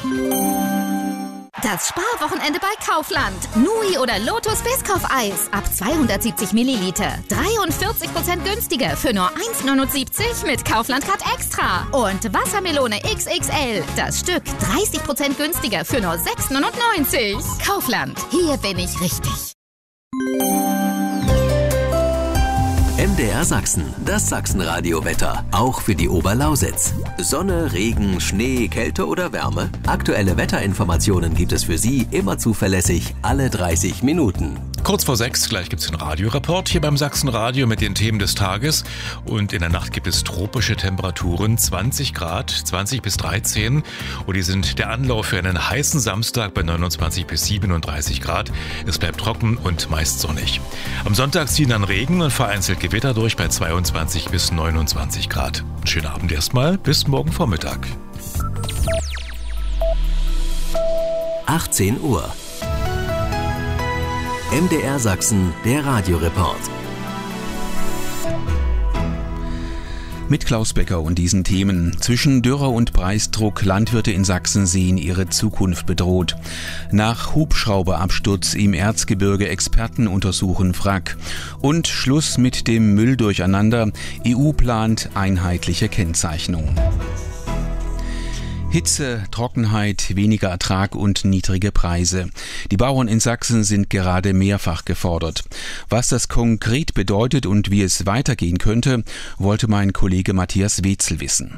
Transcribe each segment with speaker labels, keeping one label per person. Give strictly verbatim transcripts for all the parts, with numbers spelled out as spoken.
Speaker 1: Das Sparwochenende bei Kaufland. Nui oder Lotus Biscoff-Eis ab zweihundertsiebzig Milliliter. dreiundvierzig Prozent günstiger für nur eins neunundsiebzig mit Kaufland Card Extra. Und Wassermelone X X L. Das Stück dreißig Prozent günstiger für nur sechs neunundneunzig. Kaufland. Hier bin ich richtig.
Speaker 2: M D R Sachsen, das Sachsenradio-Wetter, auch für die Oberlausitz. Sonne, Regen, Schnee, Kälte oder Wärme? Aktuelle Wetterinformationen gibt es für Sie immer zuverlässig alle dreißig Minuten.
Speaker 3: Kurz vor sechs, gleich gibt es den Radioreport hier beim Sachsenradio mit den Themen des Tages. Und in der Nacht gibt es tropische Temperaturen, zwanzig Grad, zwanzig bis dreizehn. Und die sind der Anlauf für einen heißen Samstag bei neunundzwanzig bis siebenunddreißig Grad. Es bleibt trocken und meist sonnig. Am Sonntag ziehen dann Regen und vereinzelt Gewitter durch bei zweiundzwanzig bis neunundzwanzig Grad. Schönen Abend erstmal, bis morgen Vormittag.
Speaker 2: achtzehn Uhr. M D R Sachsen, der Radioreport.
Speaker 4: Mit Klaus Becker und diesen Themen. Zwischen Dürre und Preisdruck, Landwirte in Sachsen sehen ihre Zukunft bedroht. Nach Hubschrauberabsturz im Erzgebirge, Experten untersuchen Wrack. Und Schluss mit dem Mülldurcheinander. E U plant einheitliche Kennzeichnung. Hitze, Trockenheit, weniger Ertrag und niedrige Preise. Die Bauern in Sachsen sind gerade mehrfach gefordert. Was das konkret bedeutet und wie es weitergehen könnte, wollte mein Kollege Matthias Wetzel wissen.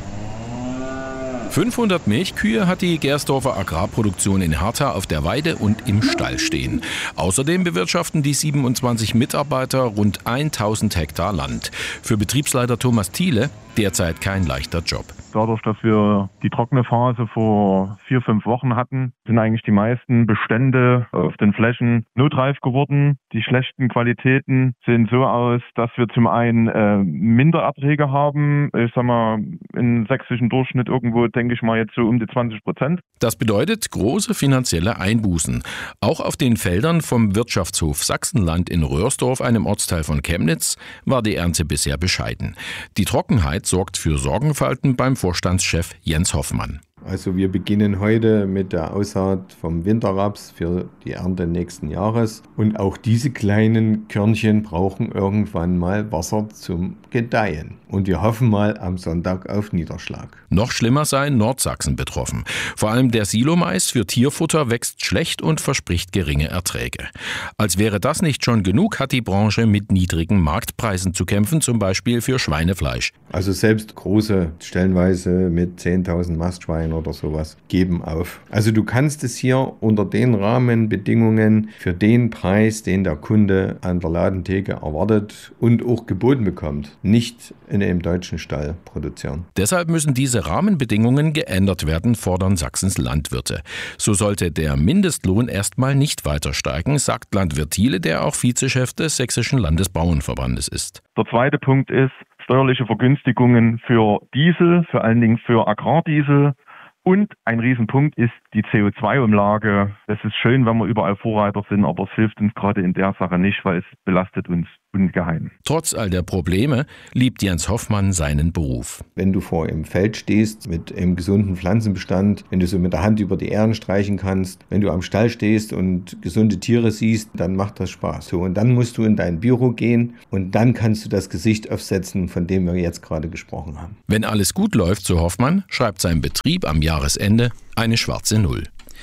Speaker 5: fünfhundert Milchkühe hat die Gersdorfer Agrarproduktion in Hertha auf der Weide und im Stall stehen. Außerdem bewirtschaften die siebenundzwanzig Mitarbeiter rund tausend Hektar Land. Für Betriebsleiter Thomas Thiele derzeit kein leichter Job.
Speaker 6: Dadurch, dass wir die trockene Phase vor vier, fünf Wochen hatten, sind eigentlich die meisten Bestände auf den Flächen notreif geworden. Die schlechten Qualitäten sehen so aus, dass wir zum einen äh, Mindererträge haben. Ich sag mal, im sächsischen Durchschnitt irgendwo, denke ich mal, jetzt so um die zwanzig Prozent.
Speaker 5: Das bedeutet große finanzielle Einbußen. Auch auf den Feldern vom Wirtschaftshof Sachsenland in Röhrsdorf, einem Ortsteil von Chemnitz, war die Ernte bisher bescheiden. Die Trockenheit sorgt für Sorgenfalten beim Vorstandschef Jens Hoffmann.
Speaker 7: Also wir beginnen heute mit der Aussaat vom Winterraps für die Ernte nächsten Jahres. Und auch diese kleinen Körnchen brauchen irgendwann mal Wasser zum Gedeihen. Und wir hoffen mal am Sonntag auf Niederschlag.
Speaker 5: Noch schlimmer sei Nordsachsen betroffen. Vor allem der Silomais für Tierfutter wächst schlecht und verspricht geringe Erträge. Als wäre das nicht schon genug, hat die Branche mit niedrigen Marktpreisen zu kämpfen, zum Beispiel für Schweinefleisch.
Speaker 7: Also selbst große, stellenweise mit zehntausend Mastschweinen oder sowas, geben auf. Also du kannst es hier unter den Rahmenbedingungen für den Preis, den der Kunde an der Ladentheke erwartet und auch geboten bekommt, nicht in einem deutschen Stall produzieren.
Speaker 5: Deshalb müssen diese Rahmenbedingungen geändert werden, fordern Sachsens Landwirte. So sollte der Mindestlohn erstmal nicht weiter steigen, sagt Landwirt Thiele, der auch Vizechef des Sächsischen Landesbauernverbandes ist.
Speaker 6: Der zweite Punkt ist steuerliche Vergünstigungen für Diesel, vor allen Dingen für Agrardiesel. Und ein Riesenpunkt ist die C O zwei Umlage. Es ist schön, wenn wir überall Vorreiter sind, aber es hilft uns gerade in der Sache nicht, weil es belastet uns ungeheim.
Speaker 5: Trotz all der Probleme liebt Jens Hoffmann seinen Beruf.
Speaker 7: Wenn du vor einem Feld stehst mit einem gesunden Pflanzenbestand, wenn du so mit der Hand über die Ähren streichen kannst, wenn du am Stall stehst und gesunde Tiere siehst, dann macht das Spaß. So, und dann musst du in dein Büro gehen und dann kannst du das Gesicht aufsetzen, von dem wir jetzt gerade gesprochen haben.
Speaker 5: Wenn alles gut läuft, so Hoffmann, schreibt sein Betrieb am Jahresende eine schwarze Null.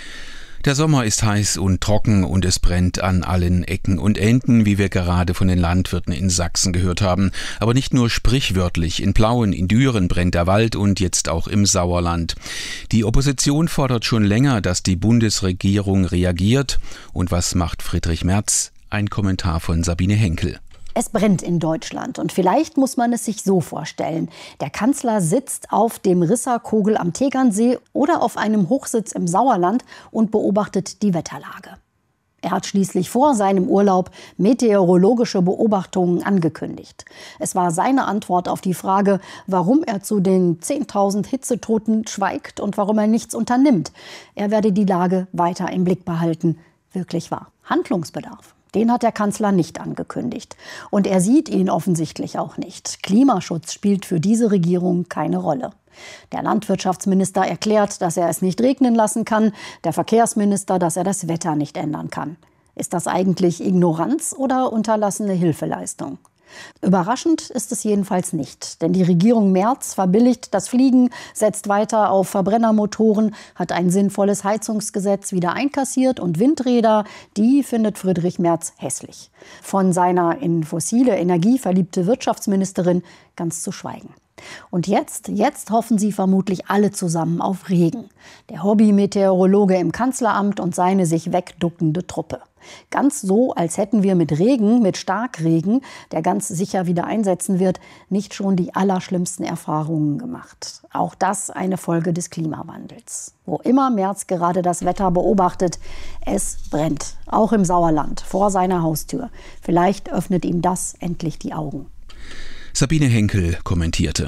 Speaker 4: Der Sommer ist heiß und trocken und es brennt an allen Ecken und Enden, wie wir gerade von den Landwirten in Sachsen gehört haben. Aber nicht nur sprichwörtlich. In Plauen, in Düren brennt der Wald und jetzt auch im Sauerland. Die Opposition fordert schon länger, dass die Bundesregierung reagiert. Und was macht Friedrich Merz? Ein Kommentar von Sabine Henkel.
Speaker 8: Es brennt in Deutschland und vielleicht muss man es sich so vorstellen. Der Kanzler sitzt auf dem Risserkogel am Tegernsee oder auf einem Hochsitz im Sauerland und beobachtet die Wetterlage. Er hat schließlich vor seinem Urlaub meteorologische Beobachtungen angekündigt. Es war seine Antwort auf die Frage, warum er zu den zehntausend Hitzetoten schweigt und warum er nichts unternimmt. Er werde die Lage weiter im Blick behalten. Wirklich wahr. Handlungsbedarf. Den hat der Kanzler nicht angekündigt. Und er sieht ihn offensichtlich auch nicht. Klimaschutz spielt für diese Regierung keine Rolle. Der Landwirtschaftsminister erklärt, dass er es nicht regnen lassen kann. Der Verkehrsminister, dass er das Wetter nicht ändern kann. Ist das eigentlich Ignoranz oder unterlassene Hilfeleistung? Überraschend ist es jedenfalls nicht, denn die Regierung Merz verbilligt das Fliegen, setzt weiter auf Verbrennermotoren, hat ein sinnvolles Heizungsgesetz wieder einkassiert und Windräder, die findet Friedrich Merz hässlich. Von seiner in fossile Energie verliebte Wirtschaftsministerin ganz zu schweigen. Und jetzt, jetzt hoffen sie vermutlich alle zusammen auf Regen. Der Hobby-Meteorologe im Kanzleramt und seine sich wegduckende Truppe. Ganz so, als hätten wir mit Regen, mit Starkregen, der ganz sicher wieder einsetzen wird, nicht schon die allerschlimmsten Erfahrungen gemacht. Auch das eine Folge des Klimawandels. Wo immer Merz gerade das Wetter beobachtet, es brennt. Auch im Sauerland, vor seiner Haustür. Vielleicht öffnet ihm das endlich die Augen.
Speaker 4: Sabine Henkel kommentierte.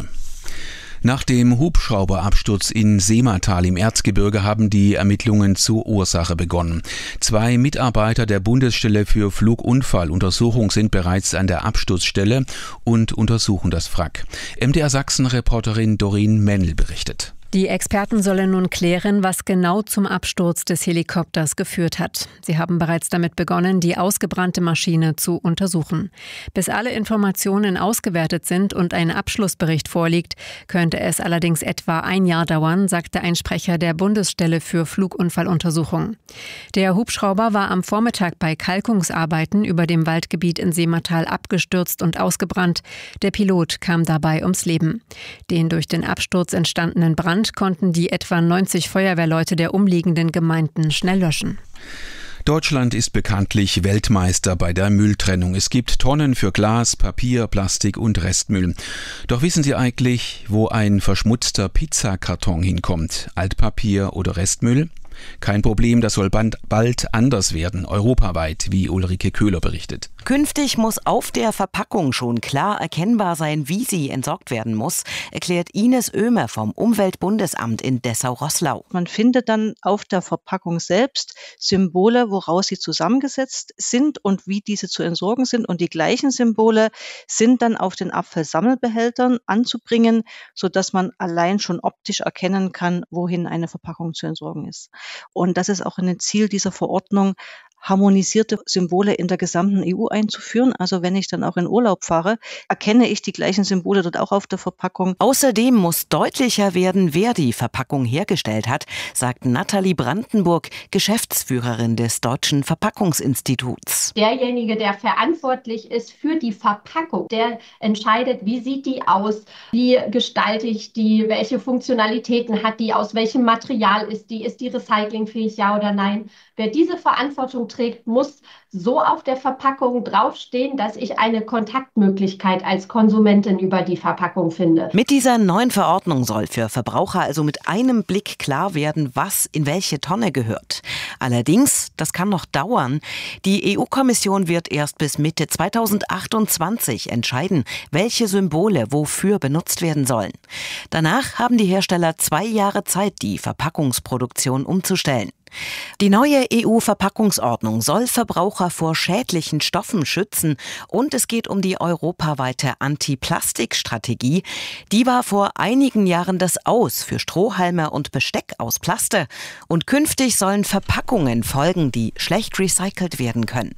Speaker 4: Nach dem Hubschrauberabsturz in Seematal im Erzgebirge haben die Ermittlungen zur Ursache begonnen. Zwei Mitarbeiter der Bundesstelle für Flugunfalluntersuchung sind bereits an der Absturzstelle und untersuchen das Wrack. M D R Sachsen-Reporterin Doreen Mennel berichtet.
Speaker 9: Die Experten sollen nun klären, was genau zum Absturz des Helikopters geführt hat. Sie haben bereits damit begonnen, die ausgebrannte Maschine zu untersuchen. Bis alle Informationen ausgewertet sind und ein Abschlussbericht vorliegt, könnte es allerdings etwa ein Jahr dauern, sagte ein Sprecher der Bundesstelle für Flugunfalluntersuchung. Der Hubschrauber war am Vormittag bei Kalkungsarbeiten über dem Waldgebiet in Seematal abgestürzt und ausgebrannt. Der Pilot kam dabei ums Leben. Den durch den Absturz entstandenen Brand konnten die etwa neunzig Feuerwehrleute der umliegenden Gemeinden schnell löschen.
Speaker 4: Deutschland ist bekanntlich Weltmeister bei der Mülltrennung. Es gibt Tonnen für Glas, Papier, Plastik und Restmüll. Doch wissen Sie eigentlich, wo ein verschmutzter Pizzakarton hinkommt? Altpapier oder Restmüll? Kein Problem, das soll bald anders werden, europaweit, wie Ulrike Köhler berichtet.
Speaker 10: Künftig muss auf der Verpackung schon klar erkennbar sein, wie sie entsorgt werden muss, erklärt Ines Oehmer vom Umweltbundesamt in Dessau-Roßlau.
Speaker 11: Man findet dann auf der Verpackung selbst Symbole, woraus sie zusammengesetzt sind und wie diese zu entsorgen sind. Und die gleichen Symbole sind dann auf den Abfallsammelbehältern anzubringen, sodass man allein schon optisch erkennen kann, wohin eine Verpackung zu entsorgen ist. Und das ist auch ein Ziel dieser Verordnung, harmonisierte Symbole in der gesamten E U einzuführen. Also wenn ich dann auch in Urlaub fahre, erkenne ich die gleichen Symbole dort auch auf der Verpackung.
Speaker 10: Außerdem muss deutlicher werden, wer die Verpackung hergestellt hat, sagt Nathalie Brandenburg, Geschäftsführerin des Deutschen Verpackungsinstituts.
Speaker 12: Derjenige, der verantwortlich ist für die Verpackung, der entscheidet, wie sieht die aus, wie gestalte ich die, welche Funktionalitäten hat die, aus welchem Material ist die, ist die recyclingfähig, ja oder nein. Wer diese Verantwortung trägt, muss so auf der Verpackung draufstehen, dass ich eine Kontaktmöglichkeit als Konsumentin über die Verpackung finde.
Speaker 10: Mit dieser neuen Verordnung soll für Verbraucher also mit einem Blick klar werden, was in welche Tonne gehört. Allerdings, das kann noch dauern. Die E U-Kommission wird erst bis Mitte zweitausendachtundzwanzig entscheiden, welche Symbole wofür benutzt werden sollen. Danach haben die Hersteller zwei Jahre Zeit, die Verpackungsproduktion umzustellen. Die neue E U-Verpackungsordnung soll Verbraucher vor schädlichen Stoffen schützen und es geht um die europaweite Anti-Plastik-Strategie. Die war vor einigen Jahren das Aus für Strohhalme und Besteck aus Plaste. Und künftig sollen Verpackungen folgen, die schlecht recycelt werden können.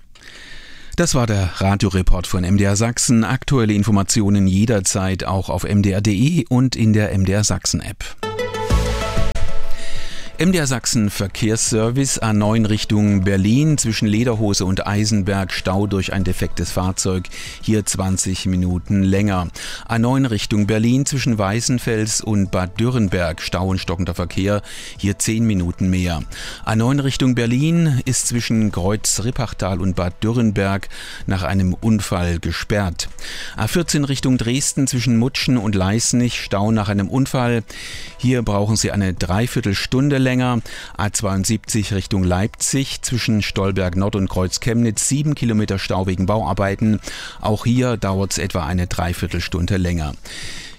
Speaker 4: Das war der Radioreport von M D R Sachsen. Aktuelle Informationen jederzeit auch auf m d r punkt d e und in der M D R Sachsen App. M D R Sachsen Verkehrsservice A neun Richtung Berlin zwischen Lederhose und Eisenberg, Stau durch ein defektes Fahrzeug, hier zwanzig Minuten länger. A neun Richtung Berlin zwischen Weißenfels und Bad Dürrenberg, Stau und stockender Verkehr, hier zehn Minuten mehr. A neun Richtung Berlin ist zwischen Kreuz-Rippachtal und Bad Dürrenberg nach einem Unfall gesperrt. A vierzehn Richtung Dresden zwischen Mutschen und Leißnich, Stau nach einem Unfall, hier brauchen Sie eine Dreiviertelstunde länger. A zweiundsiebzig Richtung Leipzig zwischen Stolberg Nord und Kreuz Chemnitz, sieben Kilometer Stau wegen Bauarbeiten. Auch hier dauert es etwa eine Dreiviertelstunde länger.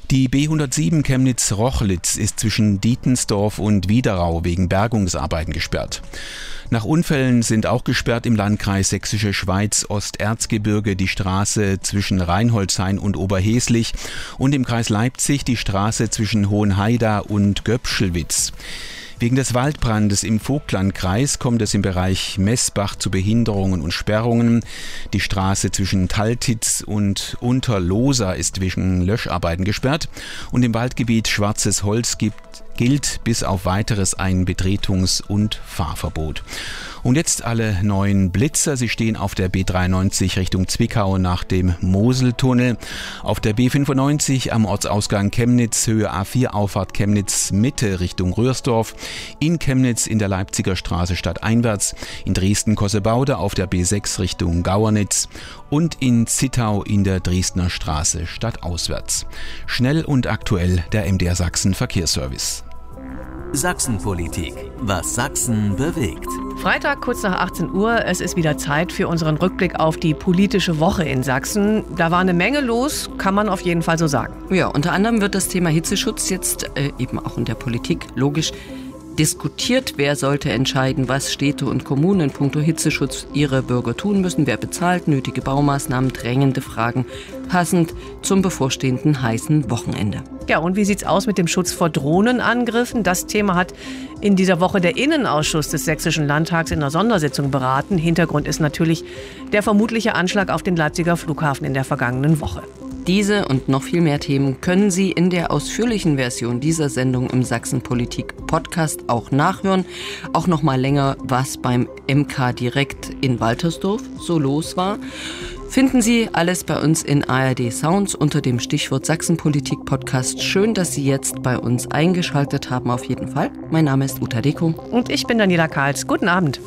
Speaker 4: Die B hundertsieben Chemnitz-Rochlitz ist zwischen Dietensdorf und Wiederau wegen Bergungsarbeiten gesperrt. Nach Unfällen sind auch gesperrt im Landkreis Sächsische Schweiz Osterzgebirge die Straße zwischen Reinholdshain und Oberheslich und im Kreis Leipzig die Straße zwischen Hohenhaida und Göpschelwitz. Wegen des Waldbrandes im Vogtlandkreis kommt es im Bereich Messbach zu Behinderungen und Sperrungen. Die Straße zwischen Taltitz und Unterlohsa ist wegen Löscharbeiten gesperrt und im Waldgebiet Schwarzes Holz gibt gilt bis auf Weiteres ein Betretungs- und Fahrverbot. Und jetzt alle neuen Blitzer. Sie stehen auf der B dreiundneunzig Richtung Zwickau nach dem Moseltunnel, auf der B fünfundneunzig am Ortsausgang Chemnitz, Höhe A vier Auffahrt Chemnitz Mitte Richtung Röhrsdorf, in Chemnitz in der Leipziger Straße stadteinwärts, in Dresden-Kossebaude auf der B sechs Richtung Gauernitz und in Zittau in der Dresdner Straße stadtauswärts. Schnell und aktuell der M D R Sachsen Verkehrsservice.
Speaker 2: Sachsenpolitik. Was Sachsen bewegt.
Speaker 13: Freitag kurz nach achtzehn Uhr. Es ist wieder Zeit für unseren Rückblick auf die politische Woche in Sachsen. Da war eine Menge los, kann man auf jeden Fall so sagen.
Speaker 14: Ja, unter anderem wird das Thema Hitzeschutz jetzt äh, eben auch in der Politik logisch diskutiert. Wer sollte entscheiden, was Städte und Kommunen in puncto Hitzeschutz ihre Bürger tun müssen? Wer bezahlt nötige Baumaßnahmen, drängende Fragen, passend zum bevorstehenden heißen Wochenende.
Speaker 13: Ja, und wie sieht's aus mit dem Schutz vor Drohnenangriffen? Das Thema hat in dieser Woche der Innenausschuss des Sächsischen Landtags in einer Sondersitzung beraten. Hintergrund ist natürlich der vermutliche Anschlag auf den Leipziger Flughafen in der vergangenen Woche.
Speaker 14: Diese und noch viel mehr Themen können Sie in der ausführlichen Version dieser Sendung im Sachsen-Politik-Podcast auch nachhören. Auch noch mal länger, was beim M K direkt in Waltersdorf so los war. Finden Sie alles bei uns in A R D Sounds unter dem Stichwort Sachsen-Politik-Podcast. Schön, dass Sie jetzt bei uns eingeschaltet haben, auf jeden Fall. Mein Name ist Uta Deko.
Speaker 13: Und ich bin Daniela Karls. Guten Abend.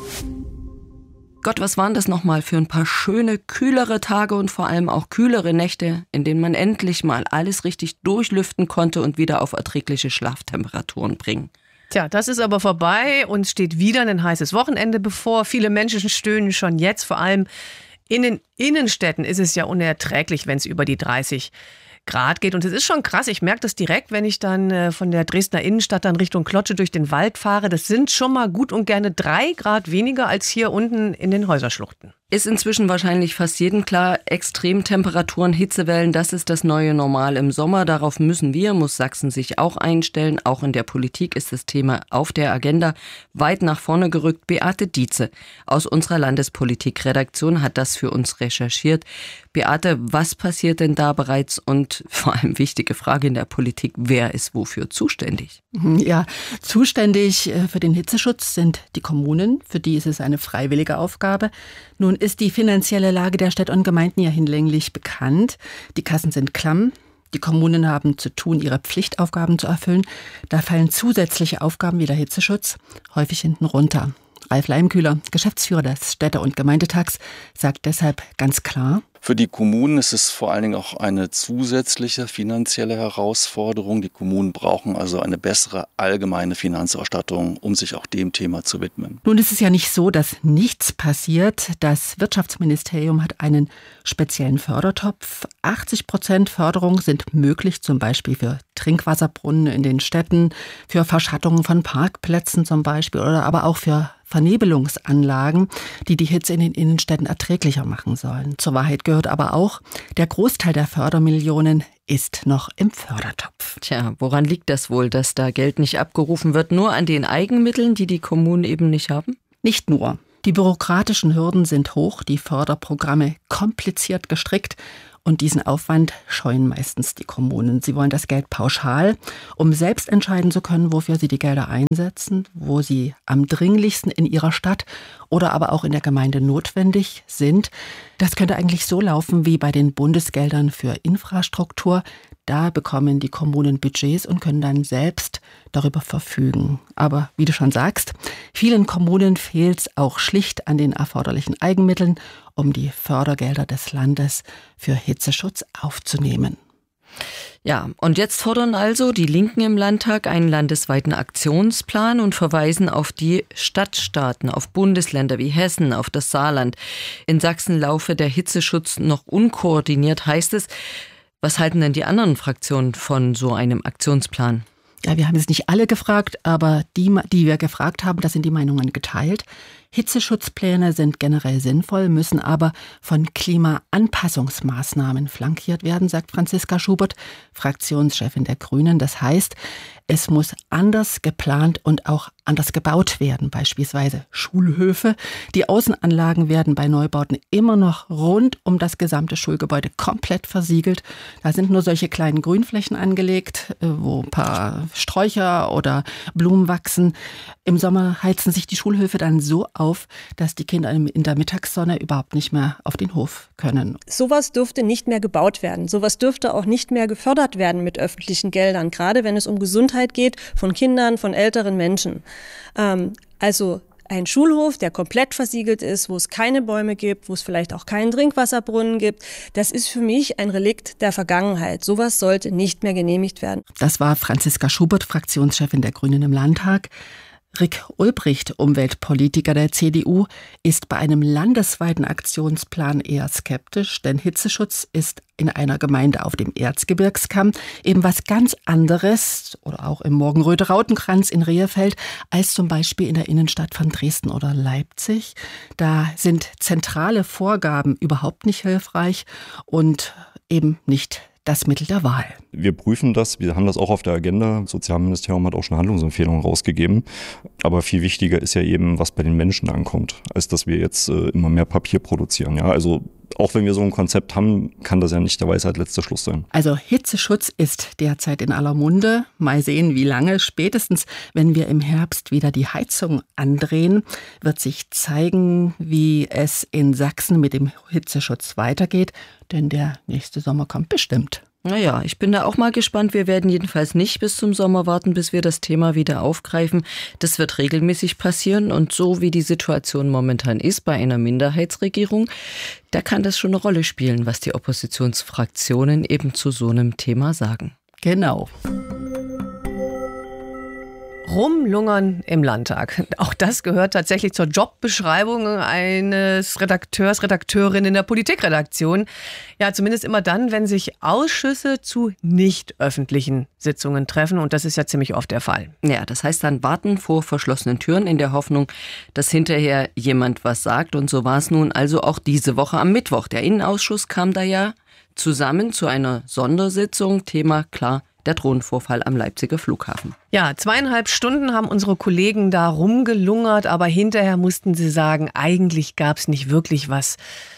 Speaker 14: Gott, was waren das nochmal für ein paar schöne, kühlere Tage und vor allem auch kühlere Nächte, in denen man endlich mal alles richtig durchlüften konnte und wieder auf erträgliche Schlaftemperaturen bringen.
Speaker 13: Tja, das ist aber vorbei. Uns steht wieder ein heißes Wochenende bevor. Viele Menschen stöhnen schon jetzt. Vor allem in den Innenstädten ist es ja unerträglich, wenn es über die dreißig Grad geht. Und es ist schon krass, ich merke das direkt, wenn ich dann äh, von der Dresdner Innenstadt dann Richtung Klotsche durch den Wald fahre. Das sind schon mal gut und gerne drei Grad weniger als hier unten in den Häuserschluchten.
Speaker 14: Ist inzwischen wahrscheinlich fast jedem klar, Extremtemperaturen, Hitzewellen, das ist das neue Normal im Sommer. Darauf müssen wir, muss Sachsen sich auch einstellen. Auch in der Politik ist das Thema auf der Agenda weit nach vorne gerückt. Beate Dietze aus unserer Landespolitik-Redaktion hat das für uns recherchiert. Beate, was passiert denn da bereits? Und vor allem wichtige Frage in der Politik, wer ist wofür zuständig?
Speaker 15: Ja, zuständig für den Hitzeschutz sind die Kommunen. Für die ist es eine freiwillige Aufgabe. Nun ist die finanzielle Lage der Städte und Gemeinden ja hinlänglich bekannt. Die Kassen sind klamm. Die Kommunen haben zu tun, ihre Pflichtaufgaben zu erfüllen. Da fallen zusätzliche Aufgaben wie der Hitzeschutz häufig hinten runter. Ralf Leimkühler, Geschäftsführer des Städte- und Gemeindetags, sagt deshalb ganz klar:
Speaker 16: Für die Kommunen ist es vor allen Dingen auch eine zusätzliche finanzielle Herausforderung. Die Kommunen brauchen also eine bessere allgemeine Finanzausstattung, um sich auch dem Thema zu widmen.
Speaker 15: Nun ist es ja nicht so, dass nichts passiert. Das Wirtschaftsministerium hat einen speziellen Fördertopf. achtzig Prozent Förderung sind möglich, zum Beispiel für Trinkwasserbrunnen in den Städten, für Verschattungen von Parkplätzen zum Beispiel oder aber auch für Vernebelungsanlagen, die die Hitze in den Innenstädten erträglicher machen sollen. Zur Wahrheit gehört aber auch, der Großteil der Fördermillionen ist noch im Fördertopf.
Speaker 14: Tja, woran liegt das wohl, dass da Geld nicht abgerufen wird? Nur an den Eigenmitteln, die die Kommunen eben nicht haben?
Speaker 15: Nicht nur. Die bürokratischen Hürden sind hoch, die Förderprogramme kompliziert gestrickt. Und diesen Aufwand scheuen meistens die Kommunen. Sie wollen das Geld pauschal, um selbst entscheiden zu können, wofür sie die Gelder einsetzen, wo sie am dringlichsten in ihrer Stadt oder aber auch in der Gemeinde notwendig sind. Das könnte eigentlich so laufen wie bei den Bundesgeldern für Infrastruktur. Da bekommen die Kommunen Budgets und können dann selbst darüber verfügen. Aber wie du schon sagst, vielen Kommunen fehlt es auch schlicht an den erforderlichen Eigenmitteln, um die Fördergelder des Landes für Hitzeschutz aufzunehmen.
Speaker 14: Ja, und jetzt fordern also die Linken im Landtag einen landesweiten Aktionsplan und verweisen auf die Stadtstaaten, auf Bundesländer wie Hessen, auf das Saarland. In Sachsen laufe der Hitzeschutz noch unkoordiniert, heißt es. Was halten denn die anderen Fraktionen von so einem Aktionsplan?
Speaker 15: Ja, wir haben jetzt nicht alle gefragt, aber die, die wir gefragt haben, da sind die Meinungen geteilt. Hitzeschutzpläne sind generell sinnvoll, müssen aber von Klimaanpassungsmaßnahmen flankiert werden, sagt Franziska Schubert, Fraktionschefin der Grünen. Das heißt, es muss anders geplant und auch anders gebaut werden, beispielsweise Schulhöfe. Die Außenanlagen werden bei Neubauten immer noch rund um das gesamte Schulgebäude komplett versiegelt. Da sind nur solche kleinen Grünflächen angelegt, wo ein paar Sträucher oder Blumen wachsen. Im Sommer heizen sich die Schulhöfe dann so auf, dass die Kinder in der Mittagssonne überhaupt nicht mehr auf den Hof können.
Speaker 17: Sowas dürfte nicht mehr gebaut werden. Sowas dürfte auch nicht mehr gefördert werden mit öffentlichen Geldern, gerade wenn es um Gesundheit geht von Kindern, von älteren Menschen. Ähm, also ein Schulhof, der komplett versiegelt ist, wo es keine Bäume gibt, wo es vielleicht auch keinen Trinkwasserbrunnen gibt, das ist für mich ein Relikt der Vergangenheit. Sowas sollte nicht mehr genehmigt werden.
Speaker 15: Das war Franziska Schubert, Fraktionschefin der Grünen im Landtag. Rick Ulbricht, Umweltpolitiker der C D U, ist bei einem landesweiten Aktionsplan eher skeptisch, denn Hitzeschutz ist in einer Gemeinde auf dem Erzgebirgskamm eben was ganz anderes oder auch im Morgenröder Rautenkranz in Rehefeld als zum Beispiel in der Innenstadt von Dresden oder Leipzig. Da sind zentrale Vorgaben überhaupt nicht hilfreich und eben nicht das Mittel der Wahl.
Speaker 18: Wir prüfen das, wir haben das auch auf der Agenda. Das Sozialministerium hat auch schon Handlungsempfehlungen rausgegeben. Aber viel wichtiger ist ja eben, was bei den Menschen ankommt, als dass wir jetzt äh, immer mehr Papier produzieren. Ja, also auch wenn wir so ein Konzept haben, kann das ja nicht der Weisheit letzter Schluss sein.
Speaker 15: Also Hitzeschutz ist derzeit in aller Munde. Mal sehen, wie lange. Spätestens, wenn wir im Herbst wieder die Heizung andrehen, wird sich zeigen, wie es in Sachsen mit dem Hitzeschutz weitergeht. Denn der nächste Sommer kommt bestimmt.
Speaker 14: Naja, ich bin da auch mal gespannt. Wir werden jedenfalls nicht bis zum Sommer warten, bis wir das Thema wieder aufgreifen. Das wird regelmäßig passieren. Und so wie die Situation momentan ist bei einer Minderheitsregierung, da kann das schon eine Rolle spielen, was die Oppositionsfraktionen eben zu so einem Thema sagen.
Speaker 15: Genau.
Speaker 13: Rumlungern im Landtag. Auch das gehört tatsächlich zur Jobbeschreibung eines Redakteurs, Redakteurin in der Politikredaktion. Ja, zumindest immer dann, wenn sich Ausschüsse zu nicht öffentlichen Sitzungen treffen. Und das ist ja ziemlich oft der Fall.
Speaker 14: Ja, das heißt dann warten vor verschlossenen Türen in der Hoffnung, dass hinterher jemand was sagt. Und so war es nun also auch diese Woche am Mittwoch. Der Innenausschuss kam da ja zusammen zu einer Sondersitzung. Thema klar, der Drohnenvorfall am Leipziger Flughafen.
Speaker 13: Ja, zweieinhalb Stunden haben unsere Kollegen da rumgelungert, aber hinterher mussten sie sagen, eigentlich gab es nicht wirklich was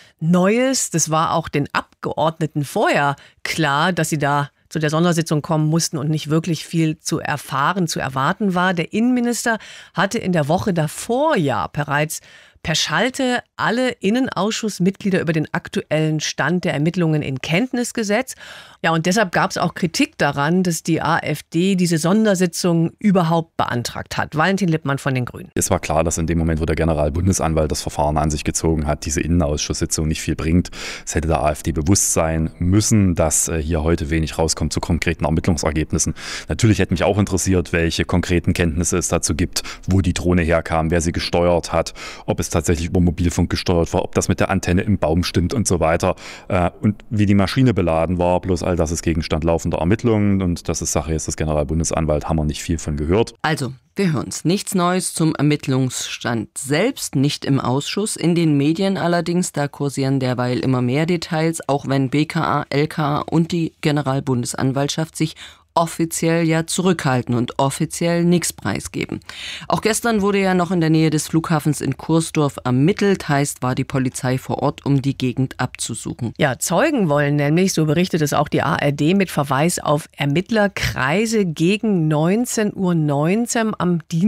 Speaker 13: Neues. Das war auch den Abgeordneten vorher klar, dass sie da zu der Sondersitzung kommen mussten und nicht wirklich viel zu erfahren, zu erwarten war. Der Innenminister hatte in der Woche davor ja bereits per Schalte alle Innenausschussmitglieder über den aktuellen Stand der Ermittlungen in Kenntnis gesetzt. Ja, und deshalb gab es auch Kritik daran, dass die AfD diese Sondersitzung überhaupt beantragt hat. Valentin Lippmann von den Grünen.
Speaker 19: Es war klar, dass in dem Moment, wo der Generalbundesanwalt das Verfahren an sich gezogen hat, diese Innenausschusssitzung nicht viel bringt. Es hätte der AfD bewusst sein müssen, dass hier heute wenig rauskommt zu konkreten Ermittlungsergebnissen. Natürlich hätte mich auch interessiert, welche konkreten Kenntnisse es dazu gibt, wo die Drohne herkam, wer sie gesteuert hat, ob es tatsächlich über Mobilfunk gesteuert war, ob das mit der Antenne im Baum stimmt und so weiter. Und wie die Maschine beladen war, bloß all das ist Gegenstand laufender Ermittlungen und das ist Sache jetzt des Generalbundesanwalts, haben wir nicht viel von gehört.
Speaker 14: Also, wir hören's. Nichts Neues zum Ermittlungsstand selbst, nicht im Ausschuss. In den Medien allerdings, da kursieren derweil immer mehr Details, auch wenn B K A, L K A und die Generalbundesanwaltschaft sich offiziell ja zurückhalten und offiziell nichts preisgeben. Auch gestern wurde ja noch in der Nähe des Flughafens in Kursdorf ermittelt, heißt, war die Polizei vor Ort, um die Gegend abzusuchen.
Speaker 13: Ja, Zeugen wollen nämlich, so berichtet es auch die A R D mit Verweis auf Ermittlerkreise gegen neunzehn Uhr neunzehn am Dienstag